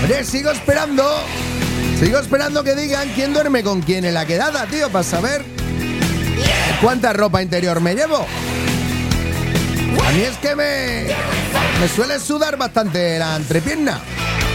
Oye, sigo esperando que digan quién duerme con quién en la quedada, tío, para saber cuánta ropa interior me llevo. A mí es que me suele sudar bastante la entrepierna.